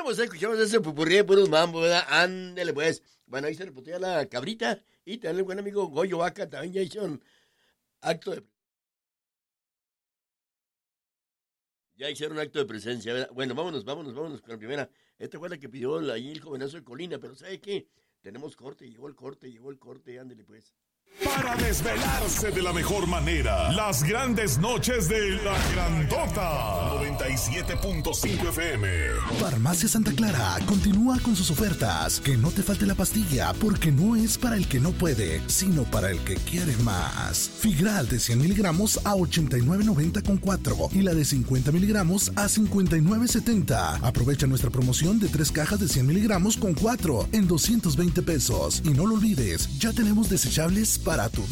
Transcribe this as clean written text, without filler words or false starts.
Bueno, pues escuchamos ese pupurrí de puros mambo, ¿verdad? Ándele, pues. Bueno, ahí se le putea la cabrita. Y también el buen amigo Goyo Vaca también ya hicieron acto de... Ya hicieron acto de presencia, ¿verdad? Bueno, vámonos con la primera. Esta fue la que pidió ahí el jovenazo de Colina, pero ¿sabe qué? Tenemos corte, llegó el corte, ándele, pues. Para desvelarse de la mejor manera, las grandes noches de La Grandota. 97.5 FM. Farmacia Santa Clara continúa con sus ofertas. Que no te falte la pastilla, porque no es para el que no puede, sino para el que quiere más. Figral de 100 miligramos a 89.90 con 4 y la de 50 miligramos a 59.70. Aprovecha nuestra promoción de 3 cajas de 100 miligramos con 4 en 220 pesos. Y no lo olvides, ya tenemos desechables para tu